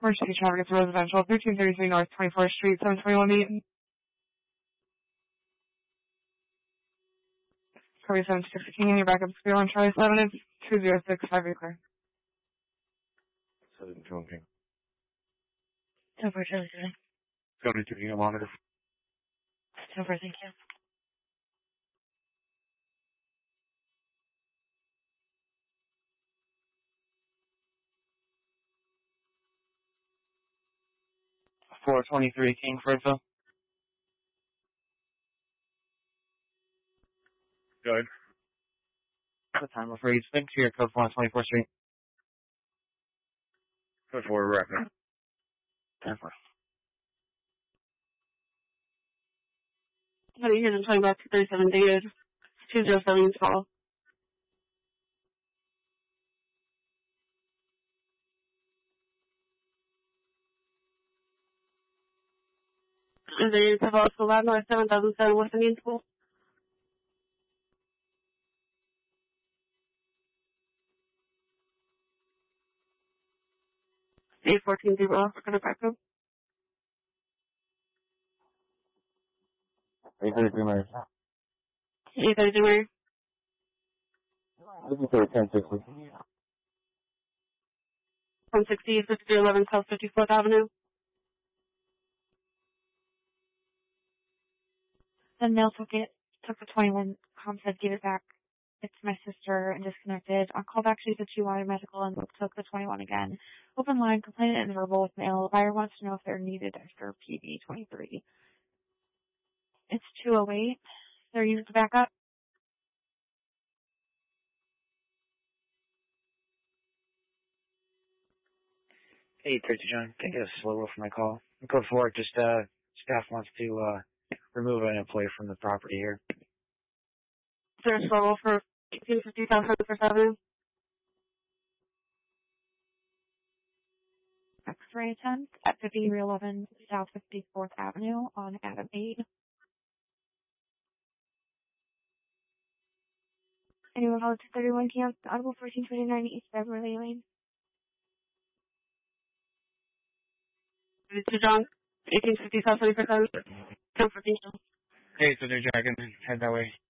Emergency traffic is residential, 1333 North 24th Street, 721 Eaton. Corey 76 King, your backup speed on Charlie 7 is 206, 5 acre. 721 King. 10 for Charlie 7. 72 King, monitor. 10 for, thank you. .423 King, Fredville. Good. What time of reads? Thanks for your code 4 on 24th Street. Code 4, record. 10 4. How do you hear them talking about 237 dated? 207 call. And then you have also Loud North 7007 West Indian School. 814-0, we're going to back up. 833 Mary. 832 Mary. Looking for 1060. 160, 5311 South 54th Avenue. The mail took the 21, said give it back. It's my sister and disconnected. On callback, she said she wanted medical and took the 21 again. Open line, complainant and verbal with mail. Buyer wants to know if they're needed after PB23. It's 208. They're using the backup. Hey, 30 John. Can I get a slow roll for my call? Code 4, just, staff wants to, remove an employee from the property here. Is there a slow for 1850 South 101st Avenue? X-ray attempt at 5311 South 54th Avenue on Adam 8. Anyone call 231 Camp, Audible 1429 East Beverly Lane. 32 John, 1850 South 21st Avenue. 10 for Kingston. Hey, so I can head that way.